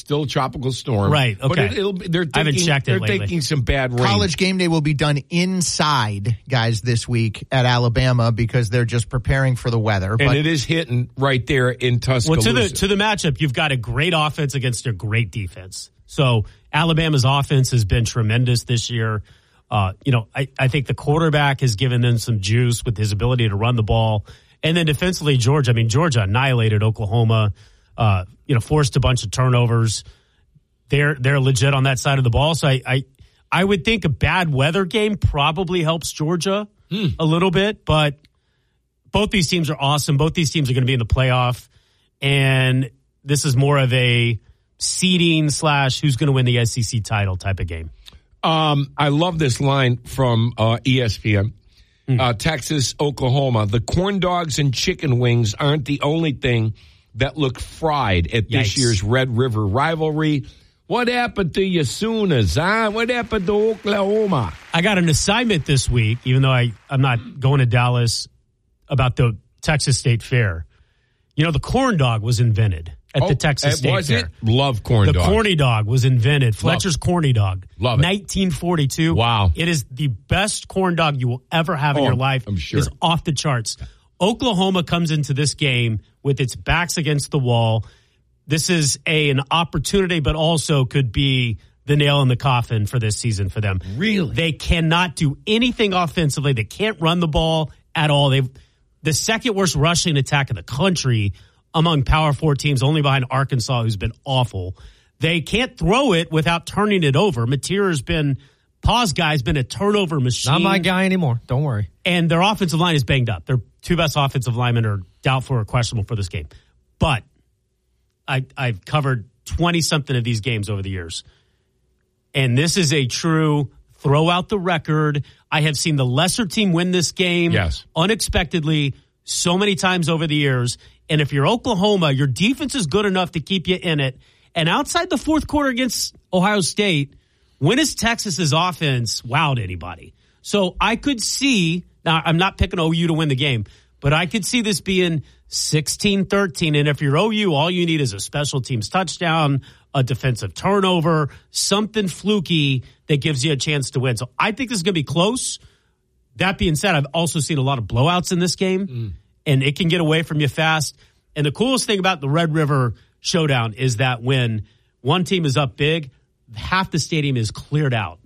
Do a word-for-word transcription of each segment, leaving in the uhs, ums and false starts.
still a tropical storm. Right, okay. But it, it'll be, they're taking, I haven't checked it They're lately. taking some bad rain. College game day will be done inside, guys, this week at Alabama because they're just preparing for the weather. And but it is hitting right there in Tuscaloosa. Well, to the to the matchup, you've got a great offense against a great defense. So Alabama's offense has been tremendous this year. Uh, you know, I, I think the quarterback has given them some juice with his ability to run the ball. And then defensively, Georgia, I mean, Georgia annihilated Oklahoma, uh, you know, forced a bunch of turnovers. They're they're legit on that side of the ball. So I I, I would think a bad weather game probably helps Georgia hmm. a little bit. But both these teams are awesome. Both these teams are going to be in the playoff. And this is more of a seeding slash who's going to win the S E C title type of game. Um, I love this line from uh, E S P N. Mm. Uh, Texas, Oklahoma. The corn dogs and chicken wings aren't the only thing that look fried at this Yikes. year's Red River rivalry. What happened to your Sooners, huh? What happened to Oklahoma? I got an assignment this week, even though I, I'm not going to Dallas, about the Texas State Fair. You know, the corn dog was invented at oh, the Texas State was Fair. It? Love corn the dog. The corny dog was invented. Fletcher's Love. Corny Dog. Love it. nineteen forty-two. Wow. It is the best corn dog you will ever have in Oh, your life. I'm sure. It's off the charts. Oklahoma comes into this game with its backs against the wall. This is a, an opportunity, but also could be the nail in the coffin for this season for them. Really? They cannot do anything offensively. They can't run the ball at all. They've the second worst rushing attack in the country among Power Four teams, only behind Arkansas, who's been awful. They can't throw it without turning it over. Matier's been, Pause guy's been a turnover machine. Not my guy anymore. Don't worry. And their offensive line is banged up. Their two best offensive linemen are doubtful or questionable for this game. But I, I've covered twenty-something of these games over the years. And this is a true throw out the record. I have seen the lesser team win this game yes. unexpectedly so many times over the years. And if you're Oklahoma, your defense is good enough to keep you in it. And outside the fourth quarter against Ohio State, when has Texas's offense wowed anybody? So I could see, now I'm not picking O U to win the game, but I could see this being sixteen thirteen. And if you're O U, all you need is a special teams touchdown, a defensive turnover, something fluky that gives you a chance to win. So I think this is going to be close. That being said, I've also seen a lot of blowouts in this game, mm. and it can get away from you fast. And the coolest thing about the Red River Showdown is that when one team is up big, half the stadium is cleared out.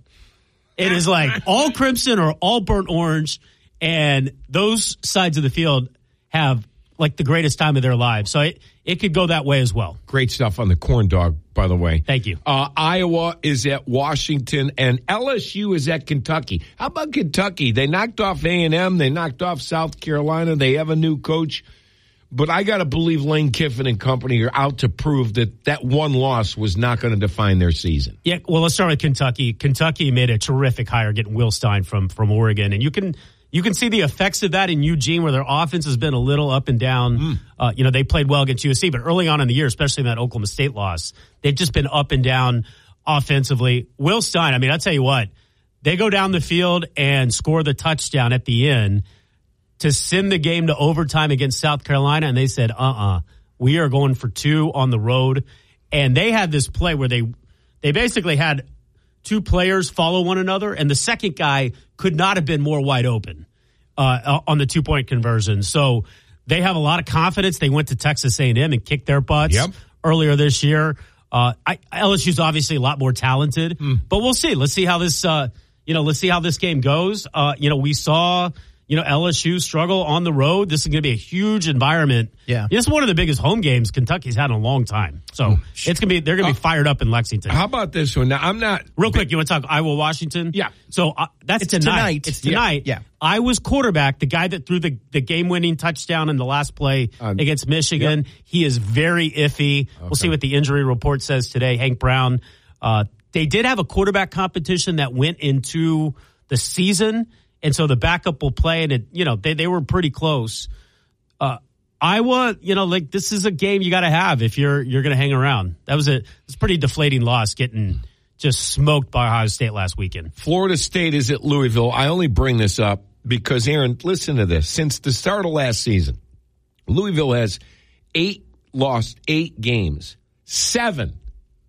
It is like all crimson or all burnt orange, and those sides of the field have like the greatest time of their lives. So it, it could go that way as well. Great stuff on the corn dog, by the way. Thank you. Uh, Iowa is at Washington, and L S U is at Kentucky. How about Kentucky? They knocked off A and M. They knocked off South Carolina. They have a new coach. But I got to believe Lane Kiffin and company are out to prove that that one loss was not going to define their season. Yeah, well, let's start with Kentucky. Kentucky made a terrific hire getting Will Stein from, from Oregon, and you can you can see the effects of that in Eugene, where their offense has been a little up and down. Mm. Uh, you know, they played well against U S C, but early on in the year, especially in that Oklahoma State loss, they've just been up and down offensively. Will Stein, I mean, I'll tell you what, they go down the field and score the touchdown at the end to send the game to overtime against South Carolina, and they said, uh-uh, we are going for two on the road. And they had this play where they they basically had two players follow one another, and the second guy could not have been more wide open uh, on the two-point conversion. So they have a lot of confidence. They went to Texas A and M and kicked their butts yep. earlier this year. Uh, I, L S U's obviously a lot more talented, mm. but we'll see. Let's see how this, uh, you know, let's see how this game goes. Uh, you know, we saw... You know, L S U struggle on the road. This is going to be a huge environment. Yeah. This is one of the biggest home games Kentucky's had in a long time. So it's going to be, they're going to be fired up in Lexington. How about this one? Now, I'm not. Real quick, you want to talk Iowa, Washington? Yeah. So uh, that's it's tonight. tonight. It's tonight. Yeah. yeah. Iowa's quarterback, the guy that threw the, the game winning touchdown in the last play um, against Michigan, yep. he is very iffy. Okay. We'll see what the injury report says today. Hank Brown. Uh, they did have a quarterback competition that went into the season. And so the backup will play, and it, you know, they, they were pretty close. Uh, Iowa, you know, like this is a game you got to have if you're you're going to hang around. That was a it's a pretty deflating loss, getting just smoked by Ohio State last weekend. Florida State is at Louisville. I only bring this up because, Aaron, listen to this. Since the start of last season, Louisville has eight lost eight games. Seven